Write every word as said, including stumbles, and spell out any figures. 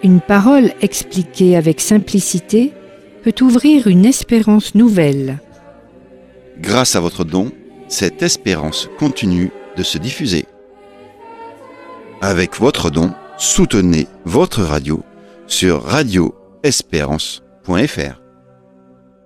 Une parole expliquée avec simplicité peut ouvrir une espérance nouvelle. Grâce à votre don, cette espérance continue de se diffuser. Avec votre don, soutenez votre radio sur radio espérance point f r.